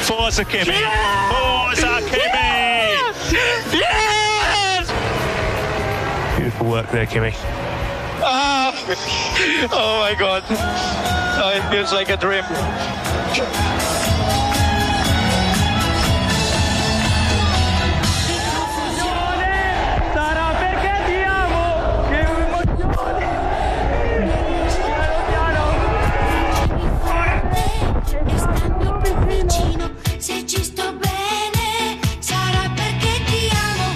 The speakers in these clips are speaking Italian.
Forza Kimi! Forza Kimi! Yes! Beautiful work there, Kimi. Oh my God. Oh, it feels like a dream. Se ci sto bene sarà perché ti amo.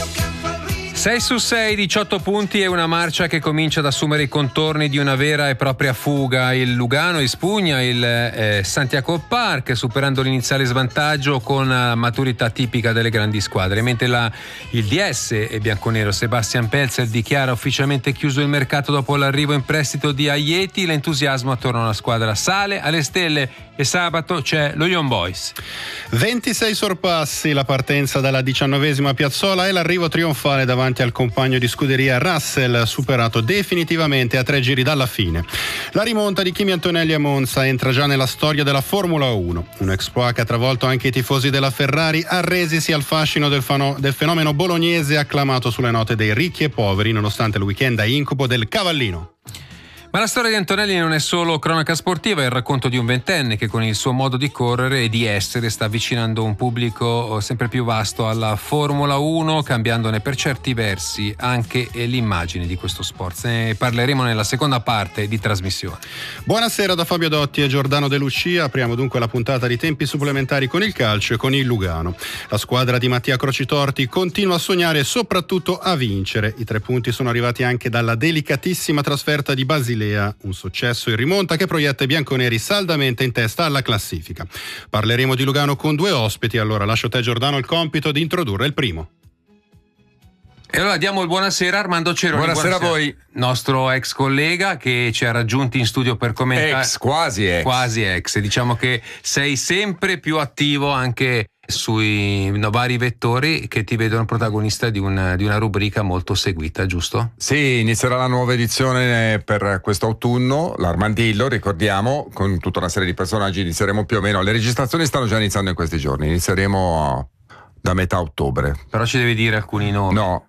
6 su 6, 18 punti e una marcia che comincia ad assumere i contorni di una vera e propria fuga. Il Lugano espugna il Santiago Park superando l'iniziale svantaggio con maturità tipica delle grandi squadre, mentre il DS e bianconero Sebastian Pelzer dichiara ufficialmente chiuso il mercato dopo l'arrivo in prestito di Aieti. L'entusiasmo attorno alla squadra sale alle stelle e sabato c'è lo Young Boys. 26 sorpassi, la partenza dalla 19ª piazzola e l'arrivo trionfale davanti al compagno di scuderia Russell, superato definitivamente a 3 giri dalla fine. La rimonta di Kimi Antonelli a Monza entra già nella storia della Formula 1, un exploit che ha travolto anche i tifosi della Ferrari, arresisi al fascino del fenomeno bolognese acclamato sulle note dei ricchi e poveri nonostante il weekend a incubo del cavallino. Ma la storia di Antonelli non è solo cronaca sportiva, è il racconto di un ventenne che con il suo modo di correre e di essere sta avvicinando un pubblico sempre più vasto alla Formula 1, cambiandone per certi versi anche l'immagine di questo sport. Ne parleremo nella seconda parte di trasmissione. Buonasera da Fabio Dotti e Giordano De Lucia. Apriamo dunque la puntata di tempi supplementari con il calcio e con il Lugano. La squadra di Mattia Crocitorti continua a sognare e soprattutto a vincere. I 3 punti sono arrivati anche dalla delicatissima trasferta di Basilea, un successo in rimonta che proietta i bianconeri saldamente in testa alla classifica. Parleremo di Lugano con 2 ospiti, allora lascio a te Giordano il compito di introdurre il primo. E allora diamo il buonasera a Armando Ceroni. Buonasera a voi. Nostro ex collega che ci ha raggiunti in studio per commentare. Quasi ex. Diciamo che sei sempre più attivo anche sui vari vettori che ti vedono protagonista di una rubrica molto seguita, giusto? Sì, inizierà la nuova edizione per quest'autunno, l'Armandillo, ricordiamo, con tutta una serie di personaggi. Inizieremo più o meno, le registrazioni stanno già iniziando in questi giorni, inizieremo da metà ottobre. Però ci devi dire alcuni nomi. No,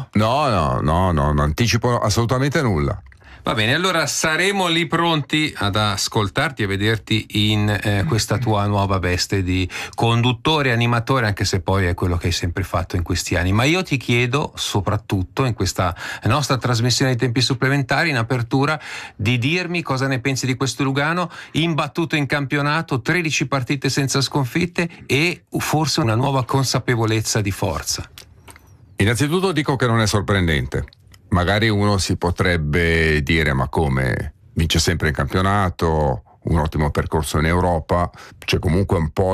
non anticipo assolutamente nulla. Va bene, allora saremo lì pronti ad ascoltarti e vederti in questa tua nuova veste di conduttore, animatore, anche se poi è quello che hai sempre fatto in questi anni. Ma io ti chiedo, soprattutto in questa nostra trasmissione di tempi supplementari, in apertura, di dirmi cosa ne pensi di questo Lugano, imbattuto in campionato, 13 partite senza sconfitte e forse una nuova consapevolezza di forza. Innanzitutto dico che non è sorprendente. Magari uno si potrebbe dire: ma come? Vince sempre in campionato, un ottimo percorso in Europa, c'è comunque un po'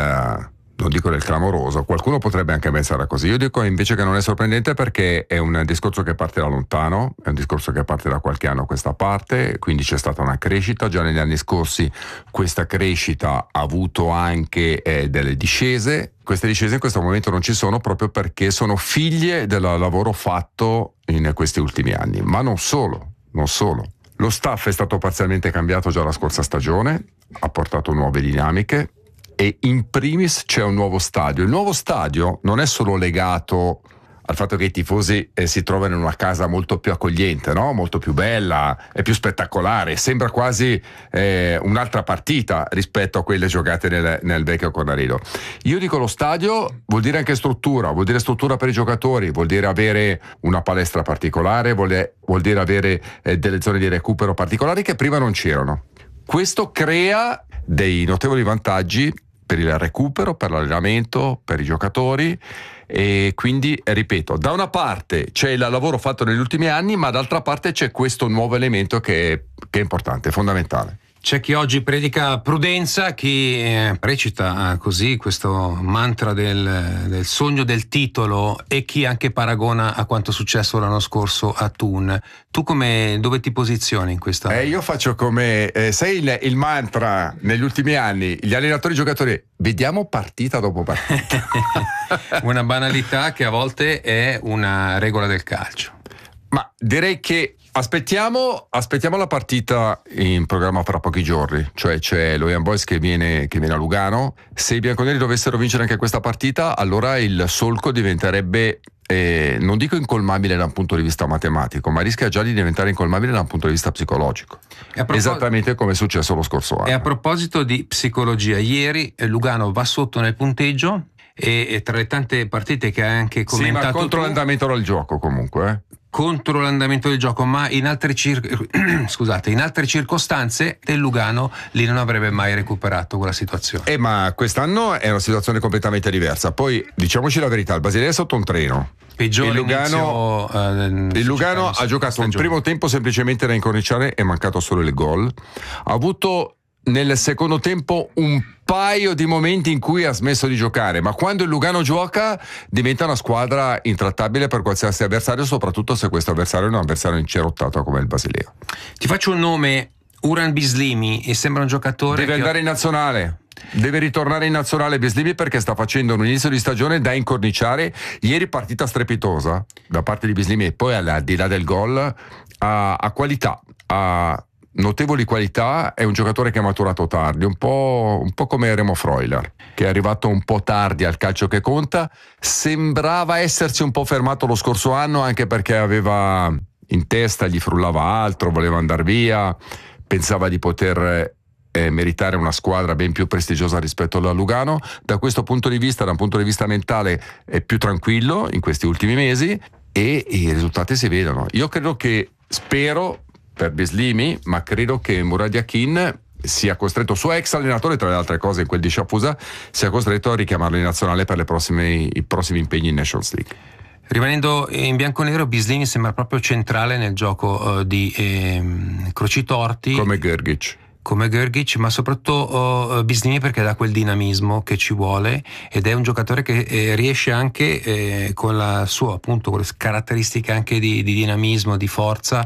non dico del clamoroso, qualcuno potrebbe anche pensare così. Io dico invece che non è sorprendente, perché è un discorso che parte da lontano, è un discorso che parte da qualche anno a questa parte, quindi c'è stata una crescita. Già negli anni scorsi questa crescita ha avuto anche delle discese. Queste discese in questo momento non ci sono, proprio perché sono figlie del lavoro fatto in questi ultimi anni. Ma non solo. Lo staff è stato parzialmente cambiato già la scorsa stagione, ha portato nuove dinamiche e in primis c'è un nuovo stadio. Il nuovo stadio non è solo legato al fatto che i tifosi si trovano in una casa molto più accogliente, no? Molto più bella, è più spettacolare, sembra quasi un'altra partita rispetto a quelle giocate nel vecchio Cornarino. Io dico, lo stadio vuol dire anche struttura, vuol dire struttura per i giocatori, vuol dire avere una palestra particolare, vuol dire avere delle zone di recupero particolari che prima non c'erano. Questo crea dei notevoli vantaggi per il recupero, per l'allenamento, per i giocatori. E quindi, ripeto, da una parte c'è il lavoro fatto negli ultimi anni, ma d'altra parte c'è questo nuovo elemento che è importante, è fondamentale. C'è chi oggi predica prudenza, chi recita così questo mantra del sogno del titolo, e chi anche paragona a quanto successo l'anno scorso a Thun. Tu dove ti posizioni in questa? Io faccio come sai il mantra negli ultimi anni, gli allenatori e i giocatori: vediamo partita dopo partita. Una banalità che a volte è una regola del calcio. Ma direi che Aspettiamo la partita in programma fra pochi giorni, cioè c'è lo Young Boys che viene a Lugano. Se i bianconeri dovessero vincere anche questa partita, allora il solco diventerebbe non dico incolmabile da un punto di vista matematico, ma rischia già di diventare incolmabile da un punto di vista psicologico, esattamente come è successo lo scorso anno. E a proposito di psicologia, ieri Lugano va sotto nel punteggio e tra le tante partite che hai anche commentato, sì, ma contro l'andamento del gioco comunque, contro l'andamento del gioco, ma in altre circostanze del Lugano lì non avrebbe mai recuperato quella situazione. Ma quest'anno è una situazione completamente diversa. Poi diciamoci la verità, il Basilea è sotto un treno. Il Lugano ha giocato un primo tempo semplicemente da incorniciare, è mancato solo il gol. Ha avuto nel secondo tempo un paio di momenti in cui ha smesso di giocare, ma quando il Lugano gioca diventa una squadra intrattabile per qualsiasi avversario, soprattutto se questo avversario è un avversario incerottato come il Basilea. Ti faccio un nome, Uran Bislimi, e sembra un giocatore deve andare in nazionale. Deve ritornare in nazionale Bislimi perché sta facendo un inizio di stagione da incorniciare. Ieri partita strepitosa da parte di Bislimi, e poi al di là del gol ha qualità, ha notevoli qualità. È un giocatore che è maturato tardi, un po' come Remo Freuler, che è arrivato un po' tardi al calcio che conta. Sembrava essersi un po' fermato lo scorso anno, anche perché aveva in testa, gli frullava altro, voleva andare via, pensava di poter meritare una squadra ben più prestigiosa rispetto alla Lugano. Da questo punto di vista, da un punto di vista mentale, è più tranquillo in questi ultimi mesi e i risultati si vedono. Io spero per Bislimi, ma credo che Murad Yakin sia costretto, suo ex allenatore tra le altre cose in quel di Sciafusa, sia costretto a richiamarlo in nazionale per i prossimi impegni in Nations League. Rimanendo in bianconero, Bislimi sembra proprio centrale nel gioco di Crocitorti come Grgic, ma soprattutto Bislimi perché dà quel dinamismo che ci vuole, ed è un giocatore che riesce anche con la sua, appunto, quelle caratteristiche anche di dinamismo, di forza,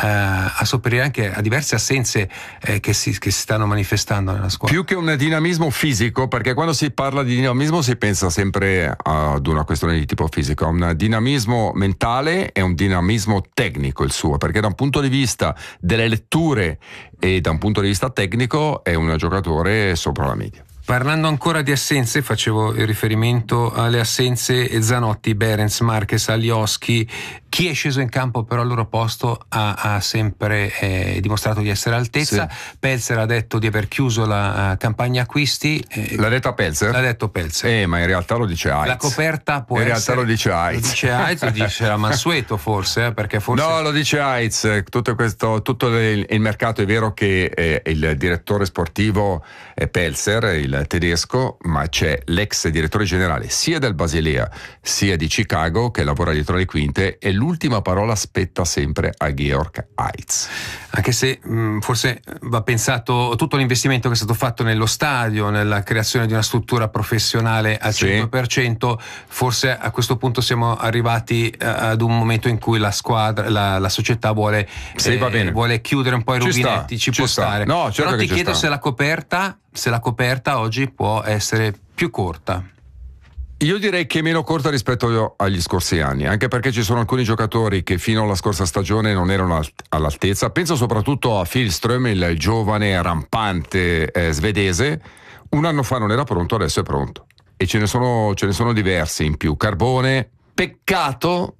a sopperire anche a diverse assenze che si stanno manifestando nella squadra. Più che un dinamismo fisico, perché quando si parla di dinamismo si pensa sempre ad una questione di tipo fisico, un dinamismo mentale e un dinamismo tecnico il suo, perché da un punto di vista delle letture e da un punto di vista tecnico è un giocatore sopra la media. Parlando ancora di assenze, facevo il riferimento alle assenze Zanotti, Berens, Marques, Alioski. Chi è sceso in campo però al loro posto ha sempre dimostrato di essere all'altezza. Sì. Pelzer ha detto di aver chiuso la campagna acquisti. L'ha detta Pelzer? L'ha detto Pelzer. Ma in realtà lo dice Heitz. La coperta può in essere... realtà lo dice Heitz. Lo dice Heitz, lo dice la Mansueto forse, perché forse... No, lo dice Heitz. Tutto il mercato, è vero che il direttore sportivo è Pelzer, il tedesco, ma c'è l'ex direttore generale sia del Basilea sia di Chicago che lavora dietro le quinte, e l'ultima parola spetta sempre a Georg Heitz. Anche se forse va pensato tutto l'investimento che è stato fatto nello stadio, nella creazione di una struttura professionale al 100%, forse a questo punto siamo arrivati ad un momento in cui la squadra, la società vuole chiudere un po' i rubinetti, ci può stare. No, certo. Però ti chiedo se la coperta oggi può essere più corta. Io direi che è meno corta rispetto agli scorsi anni, anche perché ci sono alcuni giocatori che fino alla scorsa stagione non erano all'altezza. Penso soprattutto a Philström, il giovane rampante svedese. Un anno fa non era pronto, adesso è pronto. E ce ne sono diversi in più. Carbone, peccato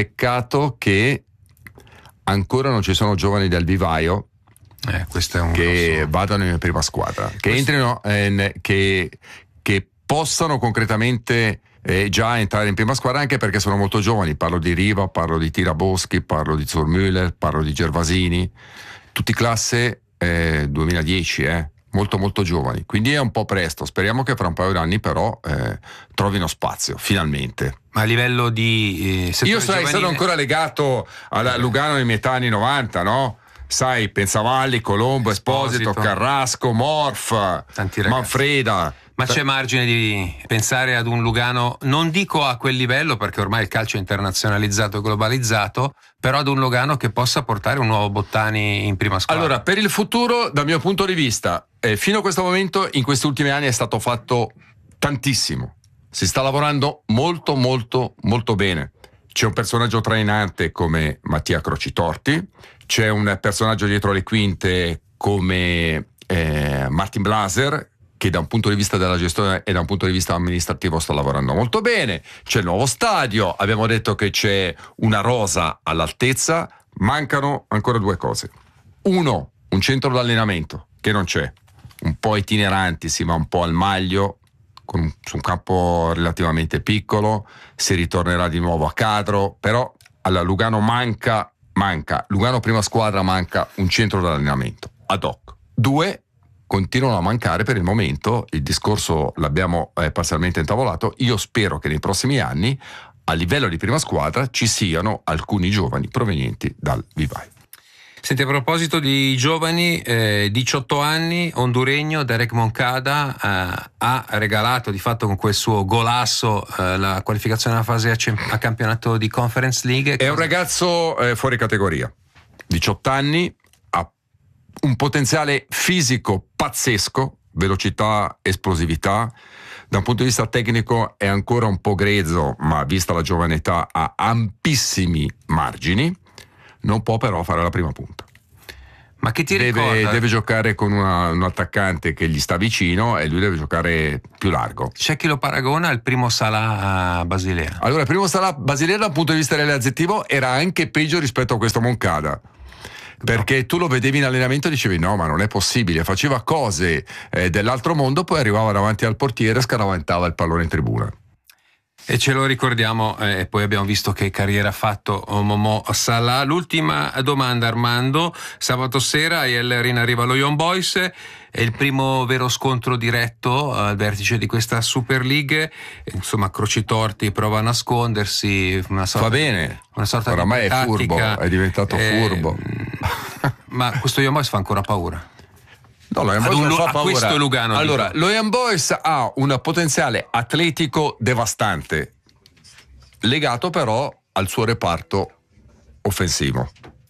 che ancora non ci sono giovani del vivaio questo è un che vadano in prima squadra, che entrino, che possano concretamente già entrare in prima squadra, anche perché sono molto giovani. Parlo di Riva, parlo di Tiraboschi, parlo di Zurmüller, parlo di Gervasini, tutti classe 2010, molto molto giovani, quindi è un po' presto. Speriamo che fra un paio d'anni però trovino spazio finalmente. Ma a livello di io sarei stato ancora legato alla Lugano nei metà anni 90, no? Sai, Pensavalli, Colombo, Esposito, Carrasco, Morf, Manfreda. Ma c'è margine di pensare ad un Lugano, non dico a quel livello perché ormai il calcio è internazionalizzato e globalizzato, però ad un Lugano che possa portare un nuovo Bottani in prima squadra? Allora, per il futuro, dal mio punto di vista, fino a questo momento, in questi ultimi anni è stato fatto tantissimo. Si sta lavorando molto molto molto bene. c'è un personaggio trainante come Mattia Crocitorti, c'è un personaggio dietro le quinte come Martin Blaser, che da un punto di vista della gestione e da un punto di vista amministrativo sta lavorando molto bene. C'è il nuovo stadio, abbiamo detto che c'è una rosa all'altezza, mancano ancora due cose. Uno, un centro d'allenamento che non c'è, un po' itineranti, si va un po' al maglio, su un campo relativamente piccolo, si ritornerà di nuovo a Cadro, però alla Lugano manca, Lugano prima squadra, manca un centro d'allenamento ad hoc. Due, continuano a mancare per il momento, il discorso l'abbiamo parzialmente intavolato, io spero che nei prossimi anni a livello di prima squadra ci siano alcuni giovani provenienti dal Vivai. Senti, a proposito di giovani, 18 anni, honduregno, Derek Moncada ha regalato di fatto con quel suo golasso la qualificazione alla fase a campionato di Conference League. È un ragazzo fuori categoria, 18 anni, ha un potenziale fisico pazzesco, velocità, esplosività. Da un punto di vista tecnico è ancora un po' grezzo, ma vista la giovane età ha ampissimi margini. Non può però fare la prima punta. Ma che ti ricorda? Deve giocare con un attaccante che gli sta vicino e lui deve giocare più largo. C'è chi lo paragona al primo Salah a Basilea. Allora, il primo Salah Basilea dal punto di vista realizzativo era anche peggio rispetto a questo Moncada. Perché tu lo vedevi in allenamento e dicevi no, ma non è possibile, faceva cose dell'altro mondo, poi arrivava davanti al portiere e scaraventava il pallone in tribuna. E ce lo ricordiamo, e poi abbiamo visto che carriera ha fatto Momo Salah. L'ultima domanda, Armando: sabato sera a IL Arena arriva lo Young Boys, è il primo vero scontro diretto al vertice di questa Super League, insomma Crocitorti prova a nascondersi, una sorta, va bene, una sorta oramai di è tattica, furbo, è diventato furbo. Ma questo Young Boys fa ancora paura? No, lo Young Boys non fa paura. Questo Lugano. Allora, dico. lo Young Boys ha un potenziale atletico devastante, legato però al suo reparto offensivo,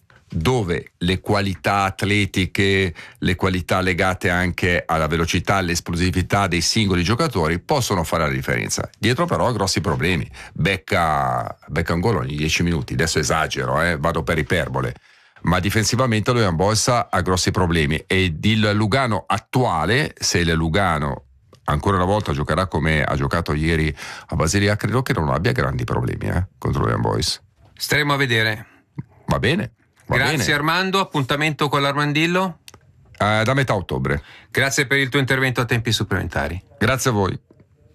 dove le qualità atletiche, le qualità legate anche alla velocità, all'esplosività dei singoli giocatori possono fare la differenza. Dietro però ha grossi problemi. Becca un gol ogni 10 minuti, adesso esagero, vado per iperbole. Ma difensivamente lo Young Boys ha grossi problemi e il Lugano attuale, se il Lugano ancora una volta giocherà come ha giocato ieri a Basilea, credo che non abbia grandi problemi contro lo Young Boys. Staremo a vedere. Va bene. Grazie bene. Armando, appuntamento con l'Armandillo? Da metà ottobre. Grazie per il tuo intervento a tempi supplementari. Grazie a voi.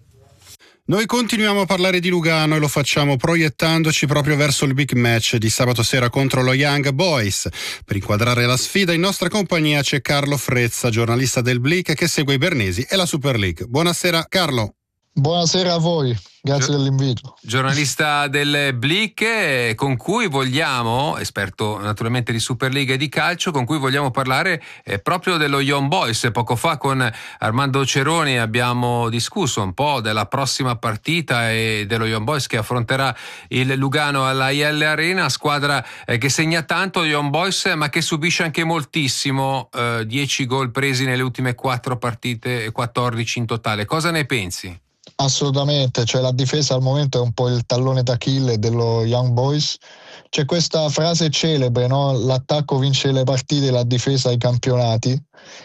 Noi continuiamo a parlare di Lugano e lo facciamo proiettandoci proprio verso il big match di sabato sera contro lo Young Boys. Per inquadrare la sfida in nostra compagnia c'è Carlo Frezza, giornalista del Blick che segue i bernesi e la Super League. Buonasera Carlo. Buonasera a voi, grazie dell'invito. Giornalista del Blick, con cui vogliamo, esperto naturalmente di Super League e di calcio, con cui vogliamo parlare proprio dello Young Boys. Poco fa con Armando Ceroni abbiamo discusso un po' della prossima partita e dello Young Boys che affronterà il Lugano alla IL Arena, squadra che segna tanto, Young Boys, ma che subisce anche moltissimo, 10 gol presi nelle ultime 4 partite, 14 in totale. Cosa ne pensi? Assolutamente, cioè la difesa al momento è un po' il tallone d'Achille dello Young Boys. C'è questa frase celebre, no? L'attacco vince le partite, la difesa i campionati,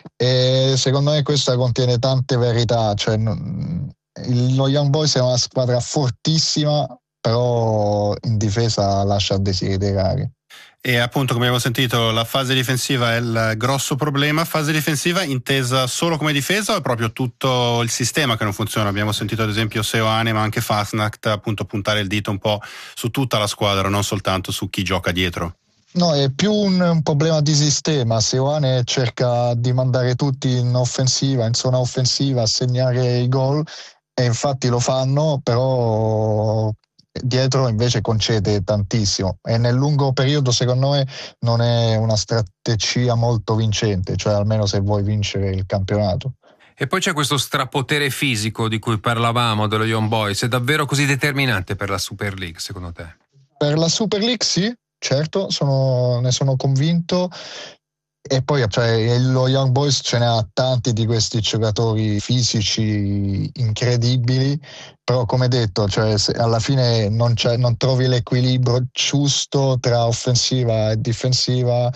e secondo me questa contiene tante verità. Cioè, lo Young Boys è una squadra fortissima, però in difesa lascia a desiderare. E appunto, come abbiamo sentito, la fase difensiva è il grosso problema. Fase difensiva intesa solo come difesa o è proprio tutto il sistema che non funziona? Abbiamo sentito ad esempio Seoane ma anche Fasnacht appunto puntare il dito un po' su tutta la squadra, non soltanto su chi gioca dietro. No, è più un problema di sistema. Seoane cerca di mandare tutti in offensiva, in zona offensiva, a segnare i gol, e infatti lo fanno, però dietro invece concede tantissimo e nel lungo periodo secondo me non è una strategia molto vincente, cioè almeno se vuoi vincere il campionato. E poi c'è questo strapotere fisico di cui parlavamo dello Young Boys, è davvero così determinante per la Super League secondo te? Per la Super League sì, certo, ne sono convinto. E poi cioè, lo Young Boys ce ne ha tanti di questi giocatori fisici incredibili, però come detto, cioè, se alla fine non trovi l'equilibrio giusto tra offensiva e difensiva,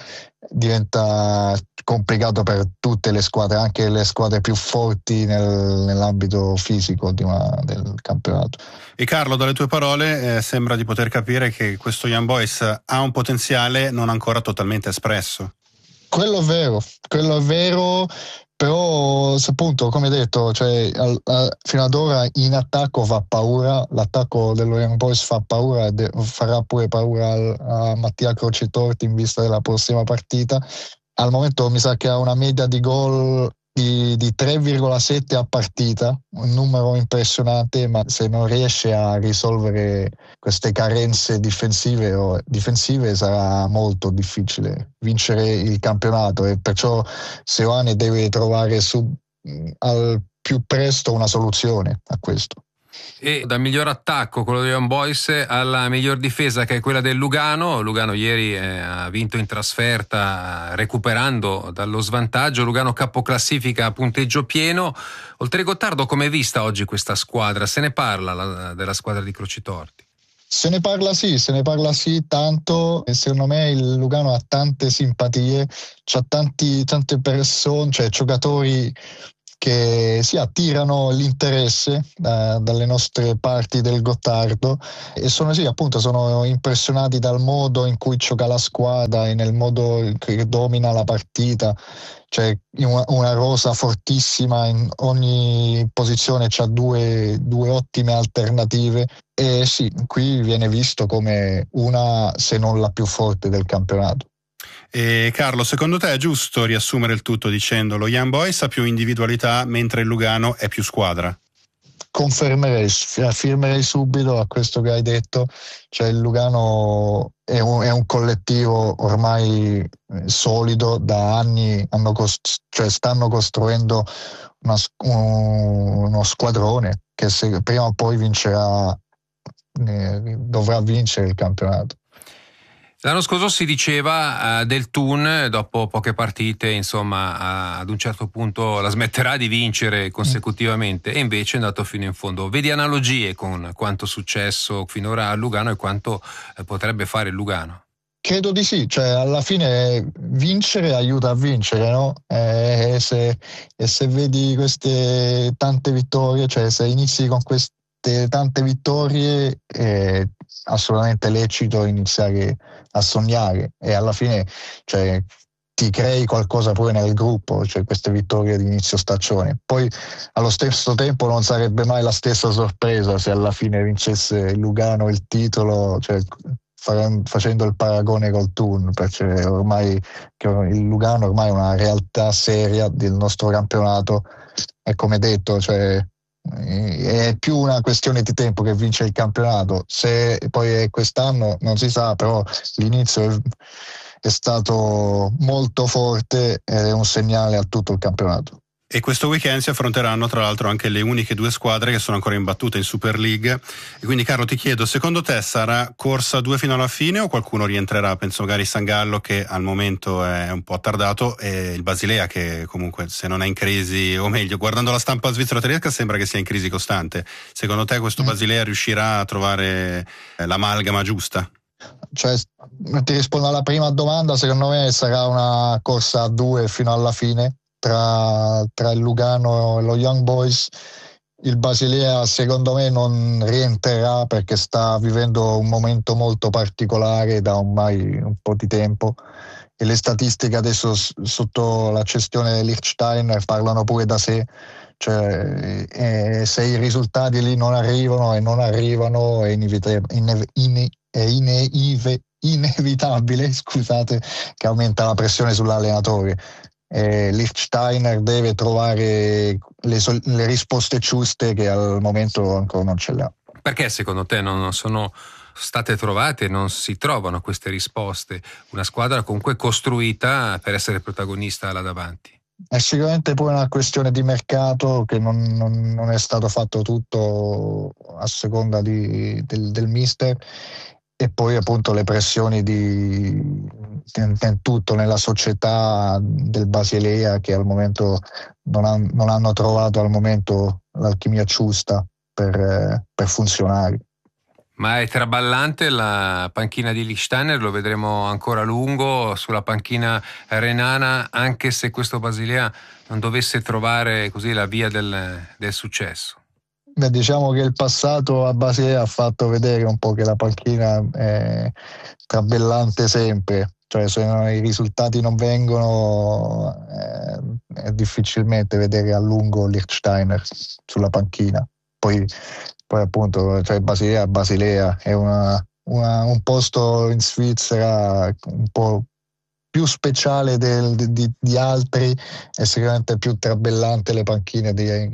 diventa complicato per tutte le squadre, anche le squadre più forti nell'ambito fisico del campionato. E Carlo, dalle tue parole sembra di poter capire che questo Young Boys ha un potenziale non ancora totalmente espresso. Quello è vero, però appunto come detto, cioè, fino ad ora in attacco fa paura, l'attacco dello Young Boys fa paura e farà pure paura a Mattia Crocetorti in vista della prossima partita. Al momento mi sa che ha una media di gol di 3,7 a partita, un numero impressionante, ma se non riesce a risolvere queste carenze difensive sarà molto difficile vincere il campionato, e perciò Seoane deve trovare al più presto una soluzione a questo. E dal miglior attacco, quello dei Young Boys, alla miglior difesa, che è quella del Lugano. Lugano ieri ha vinto in trasferta recuperando dallo svantaggio. Lugano capoclassifica a punteggio pieno. Oltre Gottardo, come è vista oggi questa squadra? Se ne parla della squadra di Crocitorti? Se ne parla sì, tanto, e secondo me il Lugano ha tante simpatie, c'ha tante persone, cioè giocatori che si attirano l'interesse dalle nostre parti del Gottardo, e sono impressionati dal modo in cui gioca la squadra e nel modo che domina la partita. C'è una rosa fortissima, in ogni posizione c'ha due ottime alternative, e sì, qui viene visto come una, se non la più forte del campionato. E Carlo, secondo te è giusto riassumere il tutto dicendo lo Young Boys ha più individualità mentre il Lugano è più squadra? Firmerei subito a questo che hai detto, cioè il Lugano è un collettivo ormai solido da anni, stanno costruendo uno squadrone che prima o poi dovrà vincere il campionato. L'anno scorso si diceva del Thun, dopo poche partite, insomma, ad un certo punto la smetterà di vincere consecutivamente, e invece è andato fino in fondo. Vedi analogie con quanto è successo finora a Lugano e quanto potrebbe fare il Lugano? Credo di sì, cioè alla fine vincere aiuta a vincere, no? E se vedi queste tante vittorie, cioè se inizi con queste tante vittorie, è assolutamente lecito iniziare a sognare, e alla fine cioè, ti crei qualcosa pure nel gruppo, cioè queste vittorie di inizio stagione. Poi allo stesso tempo non sarebbe mai la stessa sorpresa se alla fine vincesse Lugano il titolo, cioè facendo il paragone col Thun, perché ormai il Lugano ormai è una realtà seria del nostro campionato, e come detto, cioè è più una questione di tempo che vince il campionato. Se poi è quest'anno non si sa, però l'inizio è stato molto forte ed è un segnale a tutto il campionato. E questo weekend si affronteranno tra l'altro anche le uniche due squadre che sono ancora imbattute in Super League, e quindi Carlo ti chiedo, secondo te sarà corsa 2 fino alla fine o qualcuno rientrerà? Penso magari San Gallo, che al momento è un po' attardato, e il Basilea che comunque, se non è in crisi, o meglio, guardando la stampa svizzero-tedesca sembra che sia in crisi costante. Secondo te questo Basilea riuscirà a trovare l'amalgama giusta? Cioè, ti rispondo alla prima domanda, secondo me sarà una corsa a 2 fino alla fine tra il Lugano e lo Young Boys. Il Basilea secondo me non rientrerà perché sta vivendo un momento molto particolare da ormai un po' di tempo, e le statistiche adesso sotto la gestione di Lichtsteiner parlano pure da sé. Cioè, se i risultati lì non arrivano, è inevitabile, scusate, che aumenta la pressione sull'allenatore. Lichtsteiner deve trovare le risposte giuste, che al momento ancora non ce le ha. Perché secondo te non sono state trovate, non si trovano queste risposte? Una squadra comunque costruita per essere protagonista là davanti. È sicuramente poi una questione di mercato, che non è stato fatto tutto a seconda del mister, e poi appunto le pressioni in tutto nella società del Basilea, che al momento non hanno trovato al momento l'alchimia giusta per funzionare. Ma è traballante la panchina di Lichtsteiner, lo vedremo ancora a lungo sulla panchina renana, anche se questo Basilea non dovesse trovare così la via del successo. Beh, diciamo che il passato a Basilea ha fatto vedere un po' che la panchina è traballante sempre, cioè se i risultati non vengono è difficilmente vedere a lungo Lichtsteiner sulla panchina. Poi appunto, cioè Basilea è un posto in Svizzera un po' più speciale di altri, e sicuramente più trabellante le panchine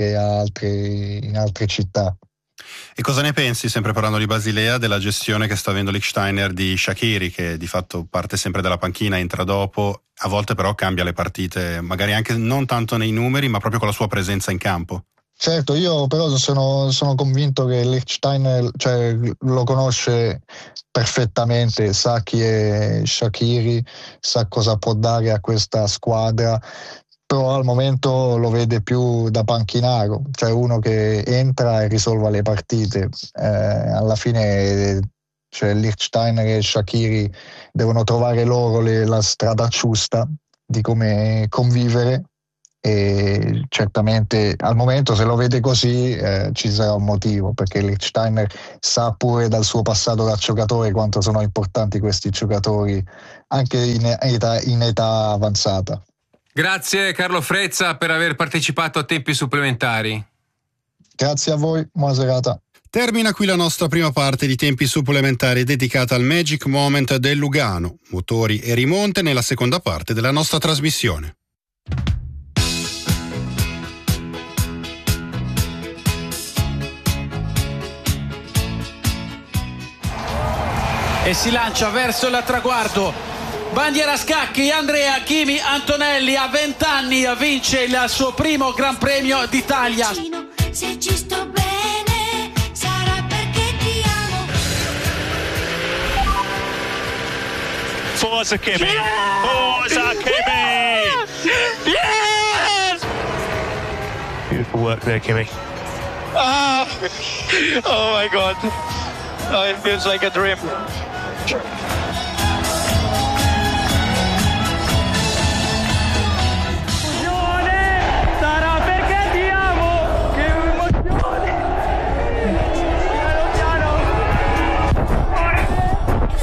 che in altre città. E cosa ne pensi, sempre parlando di Basilea, della gestione che sta avendo Lichtsteiner di Shaqiri, che di fatto parte sempre dalla panchina, entra dopo, a volte però cambia le partite, magari anche non tanto nei numeri ma proprio con la sua presenza in campo? Certo, io però sono convinto che Lichtsteiner, cioè, lo conosce perfettamente, sa chi è Shaqiri, sa cosa può dare a questa squadra, però al momento lo vede più da panchinato, cioè uno che entra e risolve le partite. Alla fine, cioè, Lichtsteiner e Shaqiri devono trovare loro la strada giusta di come convivere, e certamente al momento, se lo vede così, ci sarà un motivo, perché Lichtsteiner sa pure dal suo passato da giocatore quanto sono importanti questi giocatori anche in età avanzata. Grazie Carlo Frezza per aver partecipato a Tempi Supplementari. Grazie a voi, buona serata. Termina qui la nostra prima parte di Tempi Supplementari dedicata al Magic Moment del Lugano, motori e rimonte, nella seconda parte della nostra trasmissione. E si lancia verso il traguardo. Bandiera a scacchi, Andrea Kimi Antonelli a 20 anni vince il suo primo Gran Premio d'Italia. Se ci sto bene, sarà perché ti amo. Forza Kimi! Forza Kimi! Yes! Beautiful work there, Kimi. Oh my God. Oh, it feels like a dream.